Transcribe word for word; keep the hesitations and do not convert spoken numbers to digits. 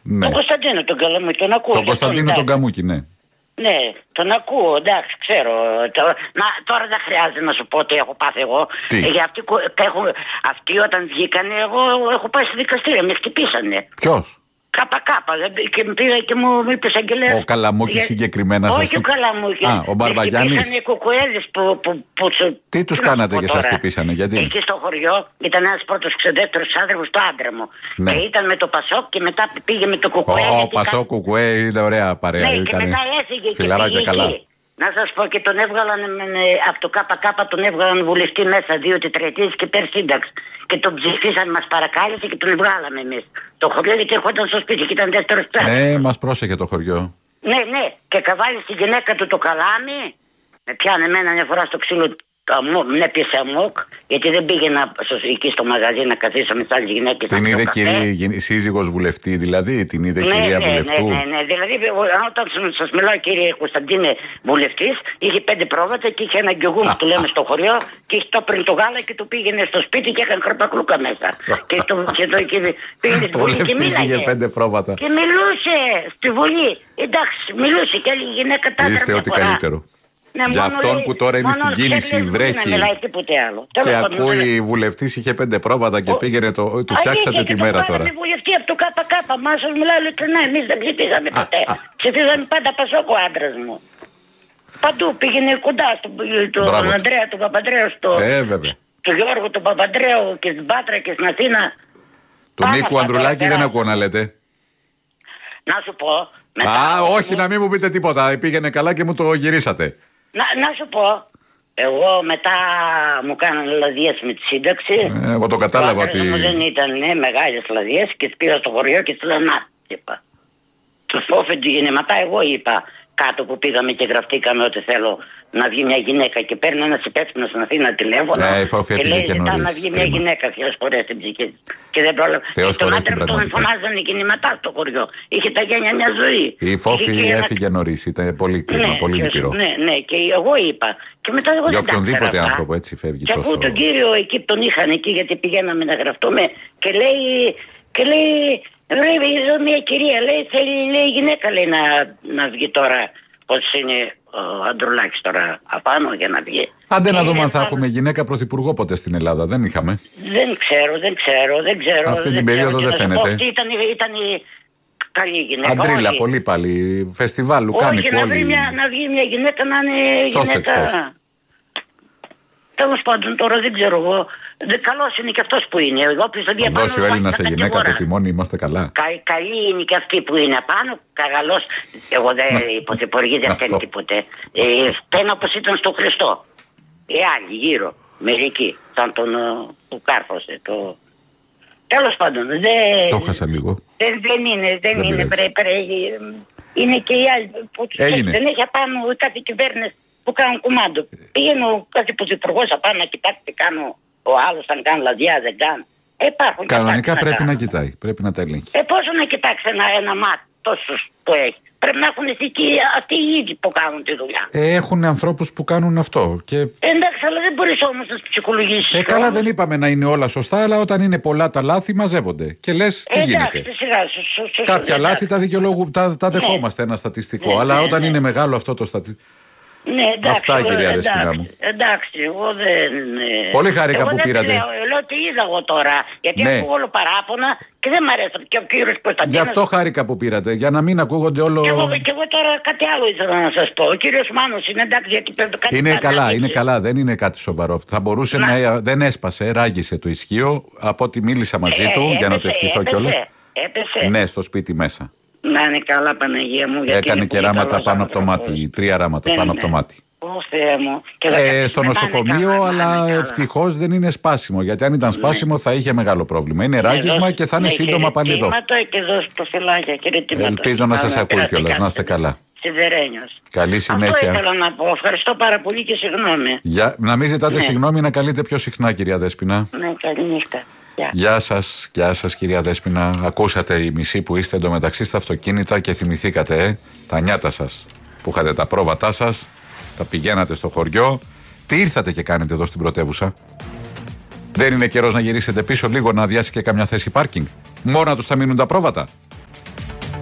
Ναι. Τον Κωνσταντίνο τον Καλαμούκη, τον ακούω. Τον Κωνσταντίνο τον Καμούκη, ναι. Ναι, τον ακούω, εντάξει, ξέρω. Τώρα, να, τώρα δεν χρειάζεται να σου πω τι έχω πάθει εγώ. Τι? Ε, για αυτοί, έχουν, αυτοί όταν βγήκανε, εγώ έχω πάει στη δικαστήρια, με χτυπήσανε. Ποιος? Κάπα κάπα. Και με πήγα και μου είπε αγγελέα. Ο Καλαμούκης συγκεκριμένα σας? Όχι ο Καλαμούκης. Α, ο Μπαρμπαγιάννης. Χτυπήσανε οι κουκουέδες που, που, που, που. Τι τους κάνατε και σας χτυπήσανε, γιατί? Εκεί στο χωριό ήταν ένας πρώτος ξεδέτερος άνθρωπος του άντρα μου. Ναι. Και ήταν με το Πασόκ και μετά πήγε με το κουκουέ. Ο Πασόκ κουκουέ είναι ωραία παρέα. Ναι, και μετά έφυγε και πήγε καλά. εκεί. Να σας πω, και τον έβγαλαν από το ΚΚ, τον έβγαλαν βουλευτή μέσα δύο τετραετίες και πέρ σύνταξη. Και τον ψηφίσαν, μας παρακάλεσε και τον βγάλαμε εμείς. Το χωριό, γιατί ερχόταν στο σπίτι και ήταν δεύτερος πλάτος. Ναι, μας πρόσεχε το χωριό. Ναι, ναι, και καβάλει στη γυναίκα του το καλάμι. Με πιάνε εμένα μια φορά στο ξύλο, με έπιασε αμόκ, γιατί δεν πήγαινα εκεί στο μαγαζί να καθίσω με τις άλλες γυναίκες. Την είδε κυρία, σύζυγος βουλευτή, δηλαδή, την είδε ναι, κυρία ναι, βουλευτού. Ναι, ναι, ναι, δηλαδή όταν σας μιλάω κύριε Κωνσταντίνε βουλευτής, είχε πέντε πρόβατα και είχε ένα γκιογούμ που λέμε στο χωριό και είχε το πριν το γάλα και το πήγαινε στο σπίτι και έκανε κραπακλούκα μέσα. και στο, και το, και πήγαινε στη Βουλή και μίλαγε. Είχε πέντε πρόβατα. Και μιλούσε στη Βουλή, εντάξει, μιλούσε και άλλη γυναίκα τα άντρα. Είστε ό,τι καλύτερο. Ναι, για αυτόν λέει, που τώρα είναι στην κίνηση, βρέχει και ακούει βουλευτής είχε πέντε πρόβατα και πήγαινε το, του φτιάξατε τη μέρα τώρα. Είναι βουλευτή από το ΚΚ, μα σας μιλάω ειλικρινά, εμείς δεν ψηφίζαμε ποτέ. Ψηφίζαμε πάντα Πασόκ ο άντρας μου. Παντού πήγαινε κοντά στον Ανδρέα τον Παπαντρέο, στον Γιώργο τον Παπαντρέο και στην Πάτρα και στην Αθήνα. Του Νίκου Ανδρουλάκη δεν ακούω να λέτε. Να σου πω. Α, όχι, να μην μου πείτε τίποτα. Πήγαινε καλά και μου το γυρίσατε. Να, να σου πω, εγώ μετά μου κάνανε λαδιές με τη σύνταξη. Ε, εγώ το κατάλαβα ότι... Μου δεν ήταν ναι, μεγάλες λαδιές και πήγα στο χωριό και του λέω να, είπα. Του φόφεν του γεννηματά, εγώ είπα κάτω που πήγαμε και γραφτήκαμε ότι θέλω να βγει μια γυναίκα και παίρνει ένας υπεύθυνος στην Αθήνα τηλέφωνο ε, και λέει ζητά να βγει μια γυναίκα θεός χωρές στην ψυχή και δεν πρόλαβε. Και τον άντρα που τον φωνάζανε κινηματά στο χωριό. Είχε τα γένια μια ζωή. Η Φόφη έφυγε ένα... νωρίς, ήταν πολύ κρίμα, ναι, πολύ λυπηρό. Ναι, ναι, και εγώ είπα. Και μετά εγώ για οποιονδήποτε άνθρωπο έτσι φεύγει και τόσο. Και τον κύριο εκεί που τον είχαν εκεί γιατί πηγαίναμε να γραφτούμε και λέει, και λέει, λέει εδώ μια κυρία, λέει, θέλει λέει, γυναίκα λέει, να, να βγει τώρα. Πώς είναι ο Ανδρουλάκης τώρα απάνω για να βγει. Άντε να δούμε αν θα έχουμε γυναίκα πρωθυπουργό ποτέ στην Ελλάδα. Δεν είχαμε. Δεν ξέρω, δεν ξέρω, δεν ξέρω. Αυτή την περίοδο δεν φαίνεται. Αυτή ήταν, ήταν η καλή γυναίκα. Αντρίλα, πολύ πάλι. Φεστιβάλ, Λουκάνικ. Όχι, να, βρει μια, να βγει μια γυναίκα να είναι γυναίκα. Τέλος πάντων, τώρα δεν ξέρω εγώ. Καλός είναι και αυτός που είναι. Αν δώσει ο Έλληνας σε γυναίκα το τιμόνι, είμαστε καλά. Κα, καλή είναι και αυτή που είναι απάνω. Καλός. Εγώ δεν υποθυπουργή δεν φταίνει τίποτε. Ε, φταίνει όπως ήταν στο Χριστό. Οι άλλοι γύρω. Μερικοί. Σαν τον που κάρφωσε. Το... Τέλος πάντων. Δε, το χάσα λίγο. Δεν, δεν είναι. Δεν, δεν είναι. Πρέ, πρέ, είναι και οι άλλοι. Που δεν έχει απάνω κάθε κυβέρνηση που κάνουν κουμάντο. Πήγαινε κάθε πρωθυπουργός απάνω να κοιτάξει τι κάνω ο άλλος, αν κάνει λαδιά, δεν κάνει. Ε, υπάρχουν κανονικά πρέπει να, να κοιτάει, πρέπει να τα ελέγχει. Ε, πόσο να κοιτάξει ένα, ένα μάτι τόσους που έχει. Πρέπει να έχουν εκεί αυτοί οι ίδιοι που κάνουν τη δουλειά. Ε, έχουν ανθρώπους που κάνουν αυτό. Και... Ε, εντάξει, αλλά δεν μπορείς όμως να τους ψυχολογήσεις. Ε, καλά, δεν είπαμε να είναι όλα σωστά, αλλά όταν είναι πολλά τα λάθη μαζεύονται. Και λες τι ε, γίνεται. Εντάξει, σιγά, σω, σω, σω, κάποια σω, λάθη τα, δικαιολογου... τα, τα δεχόμαστε, ναι. Ένα στατιστικό. Ναι, αλλά ναι, όταν ναι. είναι μεγάλο αυτό το στατιστικό. Ναι, εντάξει, αυτά εγώ, κυρία εντάξει, Δεσποιná μου. Εντάξει, εγώ δεν... Πολύ χάρηκα που πήρατε. Λέω, λέω ότι είδα εγώ τώρα, γιατί ναι. ακούω όλο παράπονα και δεν μ' αρέσει και ο κύριος Κωνσταντίνος. Γι' αυτό χάρηκα που πήρατε, για να μην ακούγονται όλο... Και εγώ, και εγώ τώρα κάτι άλλο ήθελα να σας πω. Ο κύριος Μάνος είναι εντάξει γιατί πρέπει κάτι... Είναι καλά, είναι καλά, δεν είναι κάτι σοβαρό. Θα μπορούσε να... να... Δεν έσπασε, ράγισε το ισχύο, από ό,τι μίλησα μαζί ε, του, έπεσε, για να το ευχηθώ κιόλας. Έπεσε. Ναι, στο σπίτι μέσα. Να είναι καλά, Παναγία μου. Έκανε και ράματα πάνω από το μάτι, τρία ράματα πάνω από το μάτι. Ω Θεέ μου. Ε, στο νοσοκομείο, καλά, αλλά ευτυχώς δεν είναι σπάσιμο. Γιατί αν ήταν σπάσιμο ναι. θα είχε μεγάλο πρόβλημα. Είναι ράγισμα ναι, και θα είναι ναι, σύντομα πάλι εδώ. Και δώσ' το φυλάκια, κύριε Τιμάτο. Ελπίζω να σας ακούει κιόλας. Να είστε καλά. Σιδερένιος. Καλή συνέχεια. Αυτό ήθελα να πω. Ευχαριστώ πάρα πολύ και συγγνώμη. Για, να μην ζητάτε ναι. συγγνώμη, να καλείτε πιο συχνά, κυρία Δέσποινα. Ναι, καλή νύχτα. Γεια. Γεια σας, γεια σας κυρία Δέσποινα. Ακούσατε οι μισοί που είστε εντωμεταξύ στα αυτοκίνητα και θυμηθήκατε ε, τα νιάτα σας που είχατε τα πρόβατά σας, τα πηγαίνατε στο χωριό. Τι ήρθατε και κάνετε εδώ στην πρωτεύουσα? Δεν είναι καιρός να γυρίσετε πίσω λίγο να αδειάσει και καμιά θέση πάρκινγκ? Μόνα τους θα μείνουν τα πρόβατα.